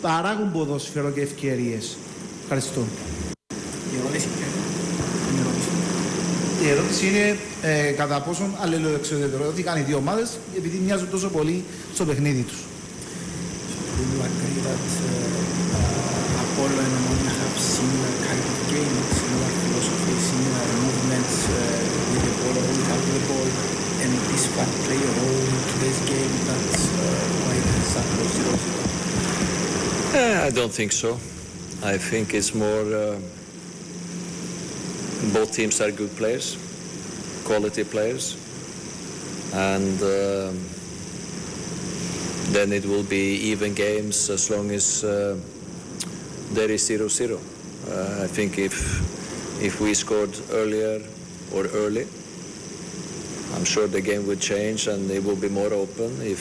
παράγουν ποδόσφαιρο και ευκαιρίες. Ευχαριστώ. Η ερώτηση είναι κατά πόσον αλληλοεξοδετερώθηκαν οι δύο ομάδες επειδή μοιάζουν τόσο πολύ στο παιχνίδι τους. Apollo and Omonia have similar kind of game, similar philosophy, similar movements with the ball or without the ball, and this fact play a role in today's game. That's why there's that close. I don't think so. I think it's more both teams are good players, quality players, and then it will be even games as long as there is 0-0. I think if we scored earlier or early, I'm sure the game would change and it will be more open. If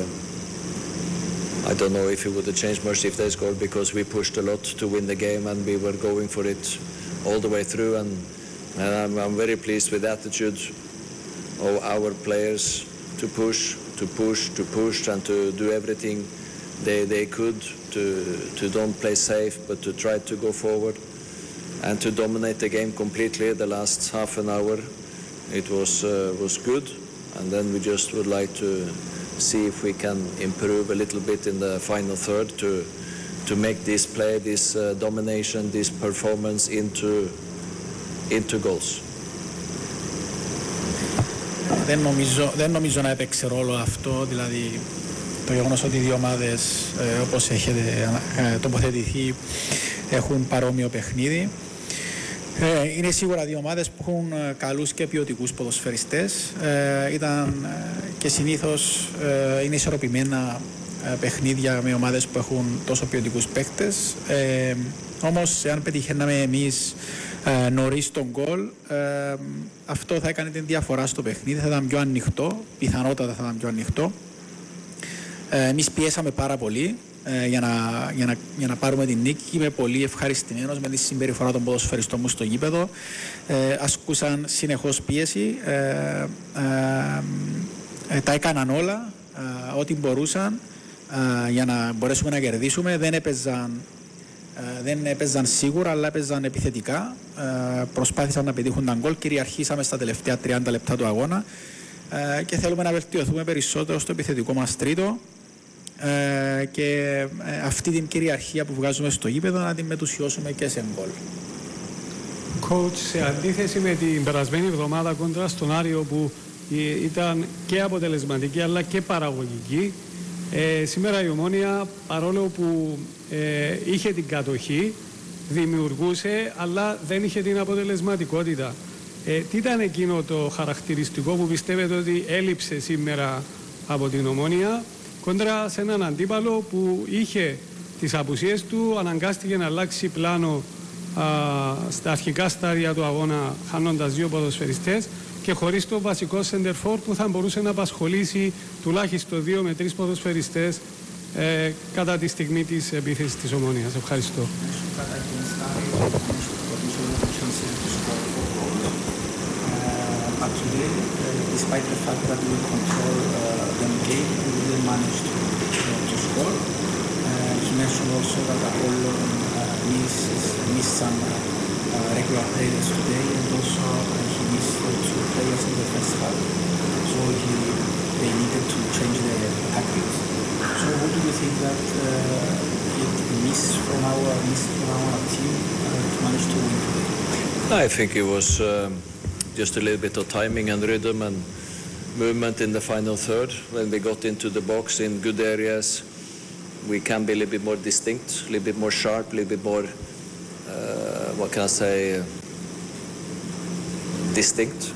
I don't know if it would have changed much if they scored because we pushed a lot to win the game and we were going for it all the way through. And I'm very pleased with the attitude of our players to push and to do everything they could to don't play safe but to try to go forward and to dominate the game completely. The last half an hour it was good, and then we just would like to see if we can improve a little bit in the final third to make this play, this domination, this performance into goals. Δεν νομίζω να έπαιξε ρόλο αυτό, δηλαδή το γεγονός ότι οι δύο ομάδες, όπως έχετε τοποθετηθεί, έχουν παρόμοιο παιχνίδι. Είναι σίγουρα δύο ομάδες που έχουν καλούς και ποιοτικούς ποδοσφαιριστές. Ήταν και συνήθως είναι ισορροπημένα παιχνίδια με ομάδες που έχουν τόσο ποιοτικούς παίκτες. Όμως, εάν πετυχαίναμε εμείς νωρίς τον γκολ, αυτό θα έκανε την διαφορά στο παιχνίδι, θα ήταν πιο ανοιχτό, πιθανότατα θα ήταν πιο ανοιχτό. Εμείς πιέσαμε πάρα πολύ για να πάρουμε την νίκη. Είμαι πολύ ευχαριστημένος με τη συμπεριφορά των ποδοσφαιριστών μου στο γήπεδο. Ασκούσαν συνεχώς πίεση, τα έκαναν όλα, ό,τι μπορούσαν για να μπορέσουμε να κερδίσουμε. Δεν έπαιζαν σίγουρα, αλλά έπαιζαν επιθετικά. Προσπάθησαν να πετύχουν τα γκολ. Κυριαρχήσαμε στα τελευταία 30 λεπτά του αγώνα και θέλουμε να βελτιωθούμε περισσότερο στο επιθετικό μας τρίτο και αυτή την κυριαρχία που βγάζουμε στο γήπεδο να την μετουσιώσουμε και σε γκολ. Coach, σε αντίθεση με την περασμένη εβδομάδα κόντρα στον Άριο που ήταν και αποτελεσματική αλλά και παραγωγική, σήμερα η Ομόνοια, παρόλο που είχε την κατοχή, δημιουργούσε, αλλά δεν είχε την αποτελεσματικότητα. Τι ήταν εκείνο το χαρακτηριστικό που πιστεύετε ότι έλειψε σήμερα από την Ομόνοια κόντρα σε έναν αντίπαλο που είχε τις απουσίες του, αναγκάστηκε να αλλάξει πλάνο στα αρχικά στάδια του αγώνα, χάνοντας δύο ποδοσφαιριστές και χωρίς το βασικό σεντερφόρ που θα μπορούσε να απασχολήσει τουλάχιστον 2 με 3 ποδοσφαιριστές κατά τη στιγμή της επίθεσης της Ομόνοιας. Ευχαριστώ. But today, despite the fact that we control the game, we didn't manage to score. He mentioned also that Apollo missed some regular players today, and also he missed 2 players in the first half. So they needed to change the tactics. So what do you think that it missed from our team to manage to win today? I think it was just a little bit of timing and rhythm and movement in the final third. When we got into the box in good areas, we can be a little bit more distinct, a little bit more sharp, a little bit more, what can I say, distinct.